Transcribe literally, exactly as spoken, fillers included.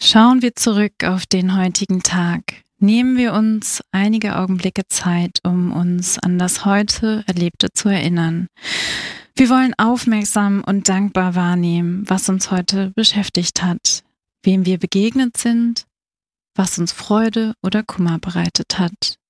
Schauen wir zurück auf den heutigen Tag. Nehmen wir uns einige Augenblicke Zeit, um uns an das heute Erlebte zu erinnern. Wir wollen aufmerksam und dankbar wahrnehmen, was uns heute beschäftigt hat, wem wir begegnet sind, was uns Freude oder Kummer bereitet hat.